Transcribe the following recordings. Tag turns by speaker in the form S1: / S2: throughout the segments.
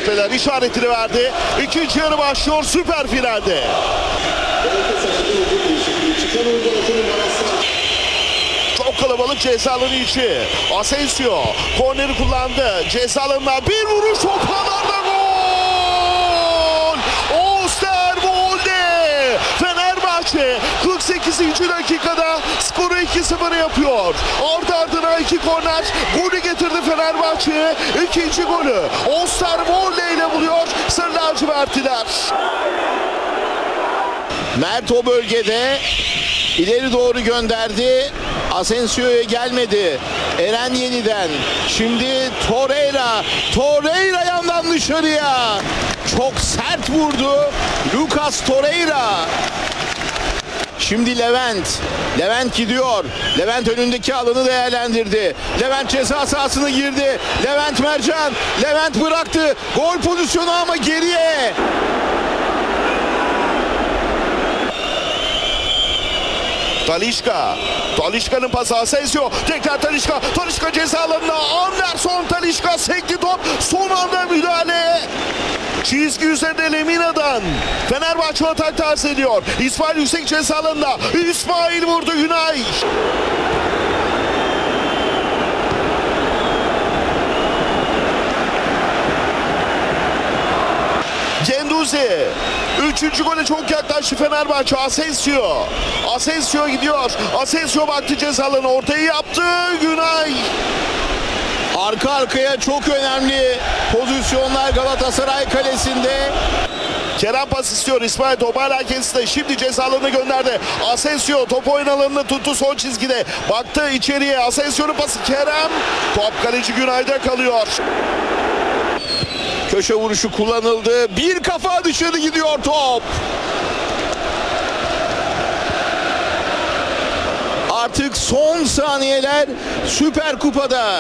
S1: Yönetmeler işaretini verdi. İkinci yarı başlıyor süper finalde. Çok kalabalık ceza alanı içi. Asensio korneri kullandı. Ceza alanına bir vuruş, top ağlarda gol! Osterwolde! Fenerbahçe 48. dakikada skoru 2-0 yapıyor. Ardı ardına 2 korner golü getirdi Fenerbahçe. İkinci golü Osterwolde ile buluyor Sarı lacivertliler.
S2: Mert o bölgede ileri doğru gönderdi. Asensio'ya gelmedi. Eren yeniden. Şimdi Torreira yandan dışarıya. Çok sert vurdu. Lucas Torreira. Şimdi Levent gidiyor. Levent önündeki alanı değerlendirdi. Levent ceza sahasına girdi. Levent Mercan. Levent bıraktı. Gol pozisyonu ama geriye.
S1: Talisca'nın pası Asensio. Tekrar Talisca ceza alanına. Anderson Talisca sekti top. Son anda müdahale. Çizgi üzerinde Lemina'dan. Fenerbahçe atak tarz ediyor. İsmail yüksek ceza alanında. İsmail vurdu Günay. Genduzi. Üçüncü gole çok yaklaştı Fenerbahçe. Asensio gidiyor. Asensio baktı ceza alanı. Ortayı yaptı. Günay.
S2: Arka arkaya çok önemli pozisyonlar Galatasaray kalesinde.
S1: Kerem pas istiyor. İsmail top hala kendisinde. Şimdi ceza alanına gönderdi. Asensio top oyun alanını tuttu son çizgide. Baktı içeriye. Asensio'nun pası Kerem. Top kaleci Günay'da kalıyor.
S2: Köşe vuruşu kullanıldı. Bir kafa dışarı gidiyor top. Artık son saniyeler Süper Kupa'da.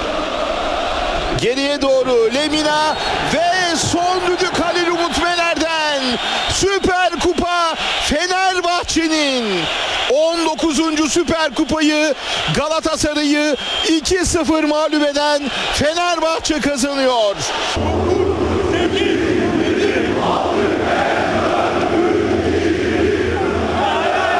S2: Geriye doğru Lemina ve son düdük Halil Umut Meler'den. Süper Kupa Fenerbahçe'nin 19. Süper Kupayı Galatasaray'ı 2-0 mağlup eden Fenerbahçe kazanıyor.